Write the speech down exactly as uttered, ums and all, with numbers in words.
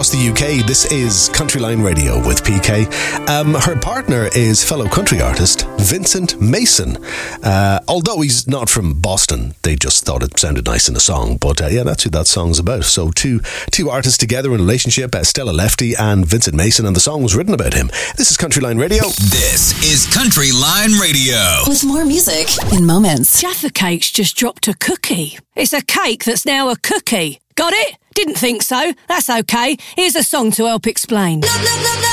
across the U K. This is Country Line Radio with P K. Um, her partner is fellow country artist Vincent Mason. Uh, although he's not from Boston, they just thought it sounded nice in a song. But uh, yeah, that's who that song's about. So two two artists together in a relationship, uh, Stella Lefty and Vincent Mason, and the song was written about him. This is Country Line Radio. This is Country Line Radio. With more music in moments. Jaffa Cake's just dropped a cookie. It's a cake that's now a cookie. Got it? Didn't think so. That's okay. Here's a song to help explain.